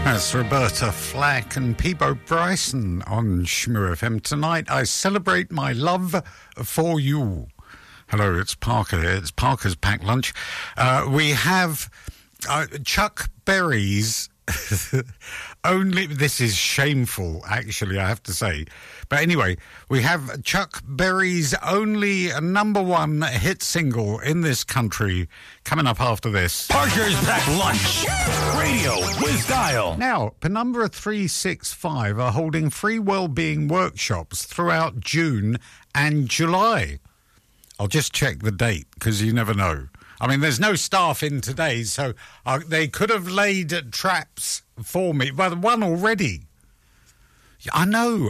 That's Roberta Flack and Peebo Bryson on Shmoo FM. Tonight, I celebrate my love for you. Hello, it's Parker here. It's Parker's Packed Lunch. We have Chuck Berry's only... This is shameful, actually, I have to say. But anyway, we have Chuck Berry's only number one hit single in this country coming up after this. Parker's Packed Lunch. Radio with style. Now, Penumbra 365 are holding free wellbeing workshops throughout June and July. I'll just check the date, because you never know. I mean, there's no staff in today, so they could have laid traps for me. Well, one already. I know.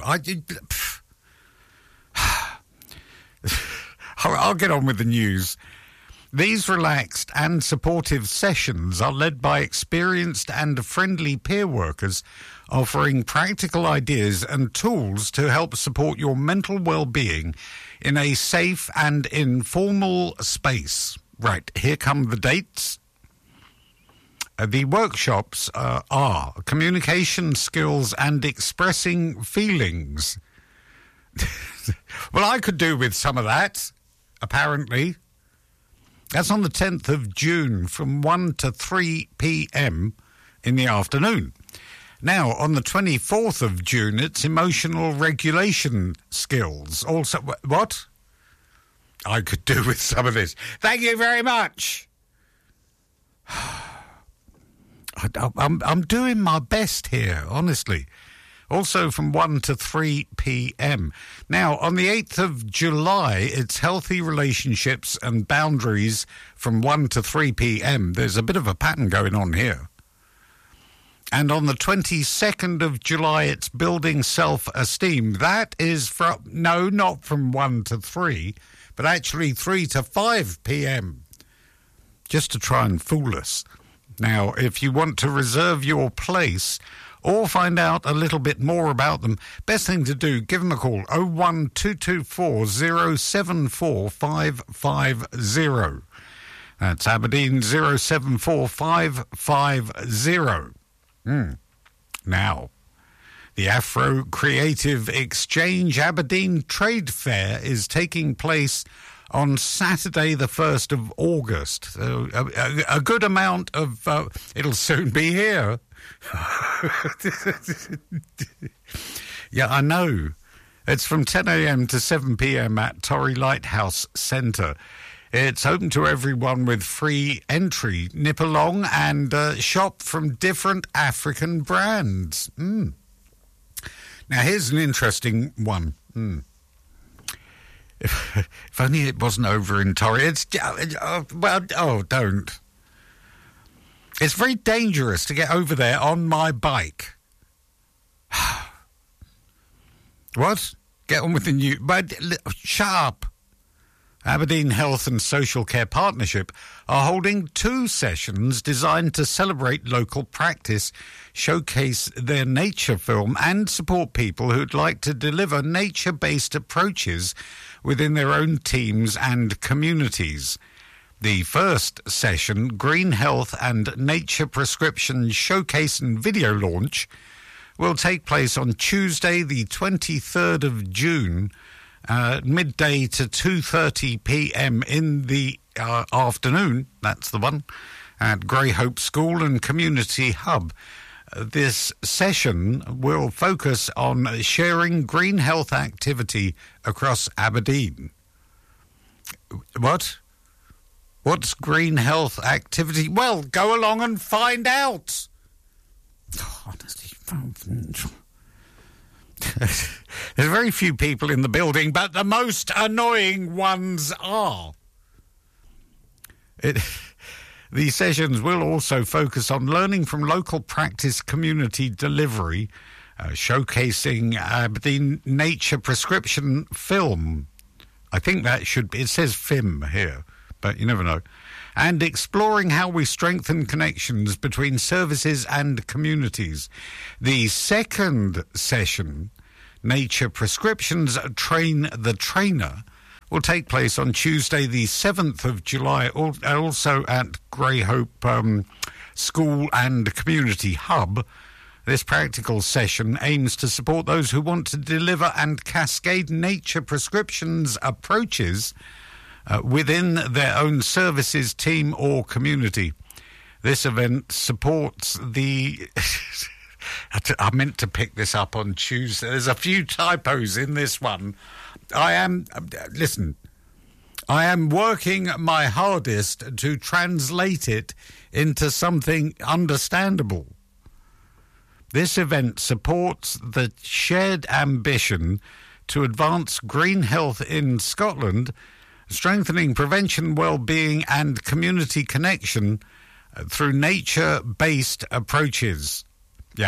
I'll get on with the news. These relaxed and supportive sessions are led by experienced and friendly peer workers, offering practical ideas and tools to help support your mental well-being in a safe and informal space. Right, here come the dates. The workshops are communication skills and expressing feelings. Well, I could do with some of that, apparently. That's on the 10th of June from 1 to 3 p.m. in the afternoon. Now, on the 24th of June, it's emotional regulation skills. Also, what? I could do with some of this. Thank you very much. I'm doing my best here, honestly. Also from 1 to 3 p.m. Now, on the 8th of July, it's healthy relationships and boundaries from 1 to 3 p.m. There's a bit of a pattern going on here. And on the 22nd of July, it's building self-esteem. That is not from 1 to 3, but actually 3 to 5 p.m. Just to try and fool us. Now, if you want to reserve your place or find out a little bit more about them, best thing to do, give them a call, 01224 074 550. That's Aberdeen 074 550. Now, the Afro Creative Exchange Aberdeen Trade Fair is taking place on Saturday, the 1st of August. A good amount of... it'll soon be here. Yeah, I know. It's from 10 a.m. to 7 p.m. at Torrey Lighthouse Centre. It's open to everyone with free entry. Nip along and shop from different African brands. Now, here's an interesting one. If only it wasn't over in Torrey. Don't. It's very dangerous to get over there on my bike. What? Get on with the new... Shut up. Aberdeen Health and Social Care Partnership are holding 2 sessions designed to celebrate local practice, showcase their nature film and support people who'd like to deliver nature-based approaches within their own teams and communities. The first session, Green Health and Nature Prescription Showcase and Video Launch, will take place on Tuesday, the 23rd of June, midday to 2:30 p.m. in the afternoon, that's the one, at Greyhope School and Community Hub. This session will focus on sharing green health activity across Aberdeen. What? What's green health activity? Well, go along and find out. Honestly, there's very few people in the building, but the most annoying ones are. The sessions will also focus on learning from local practice community delivery, showcasing Aberdeen Nature Prescription Film. I think that should be, it says FIM here, but you never know. And exploring how we strengthen connections between services and communities. The second session, Nature Prescriptions Train the Trainer, will take place on Tuesday, the 7th of July, also at Greyhope School and Community Hub. This practical session aims to support those who want to deliver and cascade nature prescriptions approaches within their own services, team or community. This event supports the... I meant to pick this up on Tuesday. There's a few typos in this one. I am working my hardest to translate it into something understandable. This event supports the shared ambition to advance green health in Scotland, strengthening prevention, well-being and community connection through nature-based approaches. Yeah.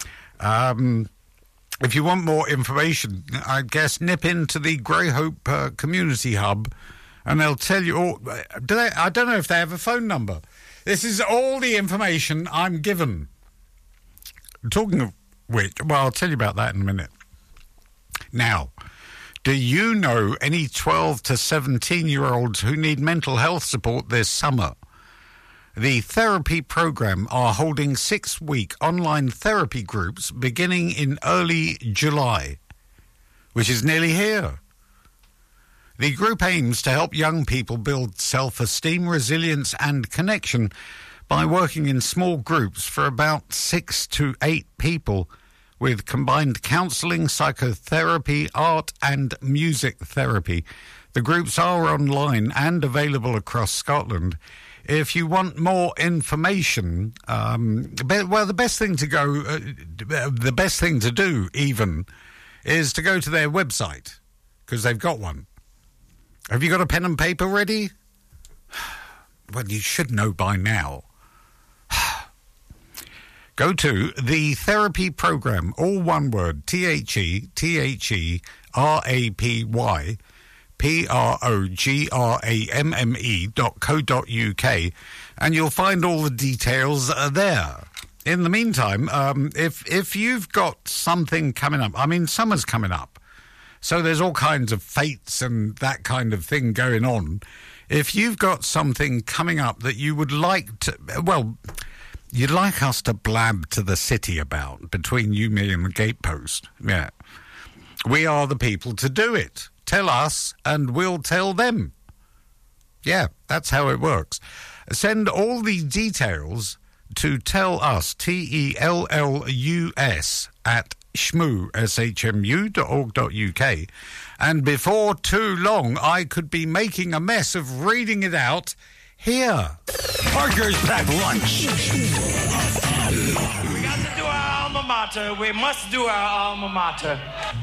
If you want more information, I guess nip into the Greyhope Community Hub and they'll tell you all. I don't know if they have a phone number. This is all the information I'm given. Talking of which, well, I'll tell you about that in a minute. Now, do you know any 12 to 17-year-olds who need mental health support this summer? The therapy program are holding 6-week online therapy groups beginning in early July, which is nearly here. The group aims to help young people build self-esteem, resilience and connection by working in small groups for about 6 to 8 people with combined counselling, psychotherapy, art and music therapy. The groups are online and available across Scotland. If you want more information, the best thing to do even is to go to their website, because they've got one. Have you got a pen and paper ready? Well, you should know by now. Go to the therapy program, all one word, THERAPY.PROGRAMME.co.uk, and you'll find all the details there. In the meantime, if you've got something coming up, I mean, summer's coming up, so there's all kinds of fates and that kind of thing going on. If you've got something coming up that you would like to, well, you'd like us to blab to the city about, between you, me and the gatepost, yeah, we are the people to do it. Tell us and we'll tell them. Yeah, that's how it works. Send all the details to tell us, TELLUS, at shmu.org.uk, and before too long I could be making a mess of reading it out here. Parker's packed lunch. We got to do our alma mater. We must do our alma mater.